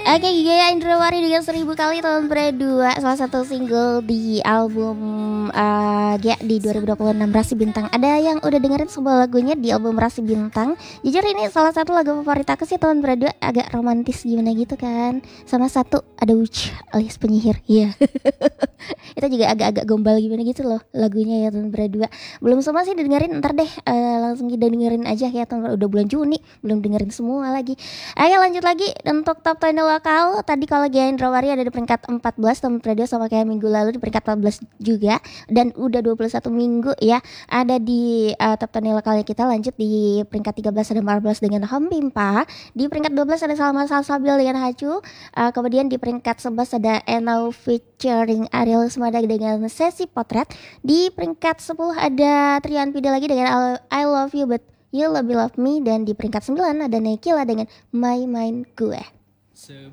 Oke, Gaya Indrawari dengan 1000 kali tahun berdua, salah satu single di album Gaya di 2026 Rasi Bintang. Ada yang udah dengerin semua lagunya di album Rasi Bintang? Jujur ini salah satu lagu favorit aku sih tahun berdua, agak romantis gimana gitu kan. Sama satu ada Witch alias penyihir. Iya. Itu juga agak-agak gombal gimana gitu loh lagunya ya tahun berdua. Belum semua sih didengerin, ntar deh langsung kita dengerin aja ya tahun udah bulan Juni, belum dengerin semua lagi. Ayo lanjut lagi untuk top 10 lokal. Tadi kalau Gaya Indrawari ada di peringkat 14 tahun berdua, sama kayak minggu lalu di peringkat 14 juga. Dan udah 21 minggu ya ada di top 10 lokalnya kita. Lanjut di peringkat 13 ada Marbles dengan Home Pimpa. Di peringkat 12 ada Salma Salsabil dengan Hacu. Kemudian di peringkat 11 ada Enau featuring Ariel Semada dengan Sesi Potret. Di peringkat 10 ada Trian Pida lagi dengan I Love You But You Love Me. Dan di peringkat 9 ada Nekila dengan My Mind Gue.